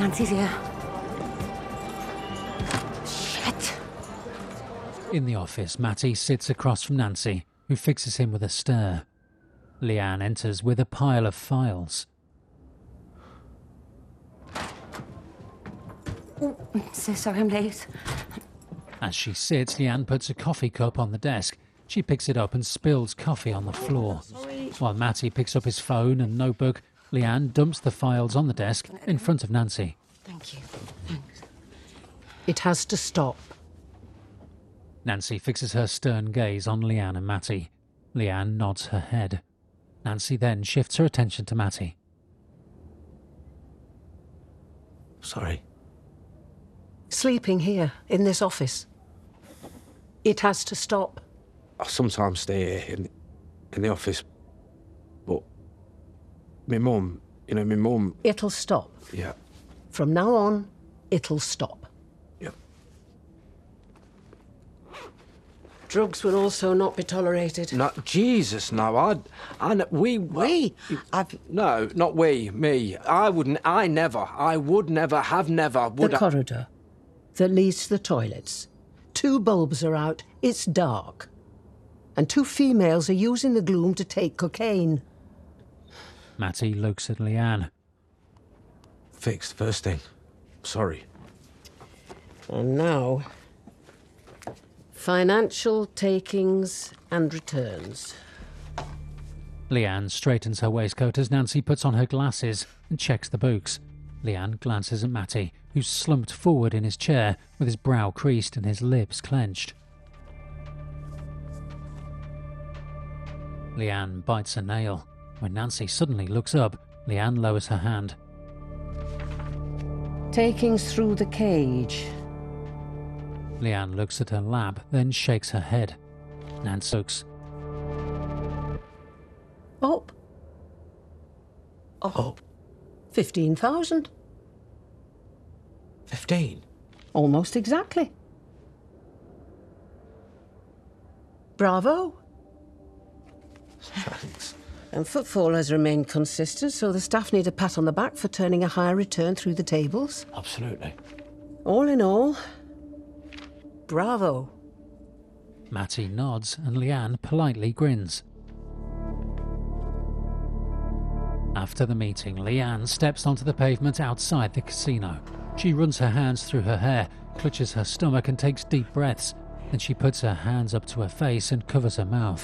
Nancy's here. Shit. In the office, Matty sits across from Nancy, who fixes him with a stare. Leanne enters with a pile of files. Oh, I'm so sorry I'm late. As she sits, Leanne puts a coffee cup on the desk. She picks it up and spills coffee on the floor. While Matty picks up his phone and notebook, Leanne dumps the files on the desk in front of Nancy. Thank you. Thanks. It has to stop. Nancy fixes her stern gaze on Leanne and Matty. Leanne nods her head. Nancy then shifts her attention to Matty. Sorry. Sleeping here, in this office. It has to stop. I sometimes stay here in the office, but my mum, my mum... It'll stop. Yeah. From now on, it'll stop. Yep. Drugs will also not be tolerated. No, Jesus, no, we... No, not we, me. I would never, have never, would The corridor that leads to the toilets. 2 bulbs are out, it's dark. And 2 females are using the gloom to take cocaine. Matty looks at Leanne. Fixed, first thing. Sorry. And now, financial takings and returns. Leanne straightens her waistcoat as Nancy puts on her glasses and checks the books. Leanne glances at Matty, who's slumped forward in his chair with his brow creased and his lips clenched. Leanne bites a nail. When Nancy suddenly looks up, Leanne lowers her hand. Takings through the cage. Leanne looks at her lab, then shakes her head. Nancy looks. Up. Up. 15,000. 15? Almost exactly. Bravo. Thanks. And footfall has remained consistent, so the staff need a pat on the back for turning a higher return through the tables. Absolutely. All in all, bravo. Matty nods and Leanne politely grins. After the meeting, Leanne steps onto the pavement outside the casino. She runs her hands through her hair, clutches her stomach and takes deep breaths. Then she puts her hands up to her face and covers her mouth.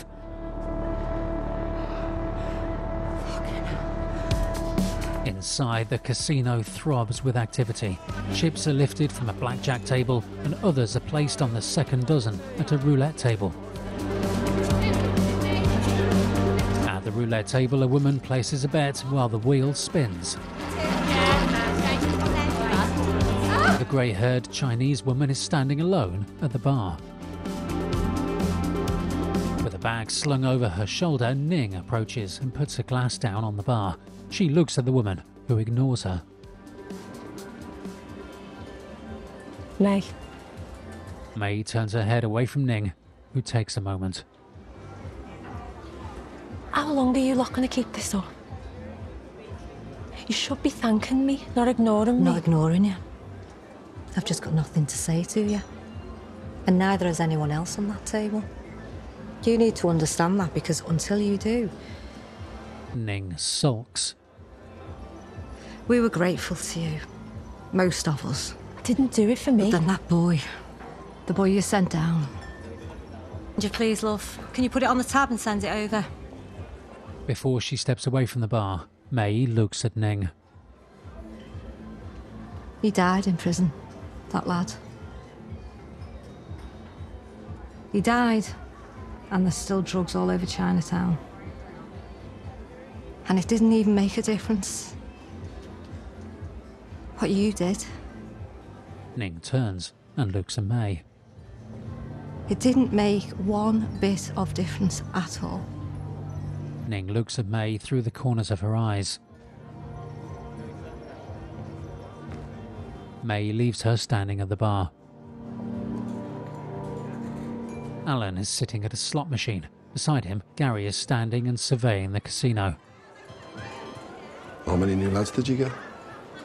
Inside, the casino throbs with activity. Chips are lifted from a blackjack table and others are placed on the second dozen at a roulette table. At the roulette table, a woman places a bet while the wheel spins. The grey-haired Chinese woman is standing alone at the bar. With a bag slung over her shoulder, Ning approaches and puts a glass down on the bar. She looks at the woman, who ignores her. May. May turns her head away from Ning, who takes a moment. How long are you lot going to keep this up? You should be thanking me, not ignoring me. Not ignoring you. I've just got nothing to say to you. And neither has anyone else on that table. You need to understand that, because until you do... Ning sulks. We were grateful to you. Most of us. I didn't do it for me. But then that boy. The boy you sent down. Would you please, love? Can you put it on the tab and send it over? Before she steps away from the bar, May looks at Ning. He died in prison, that lad. He died, and there's still drugs all over Chinatown. And it didn't even make a difference. What you did. Ning turns and looks at May. It didn't make one bit of difference at all. Ning looks at May through the corners of her eyes. May leaves her standing at the bar. Alan is sitting at a slot machine. Beside him, Gary is standing and surveying the casino. How many new lads did you get?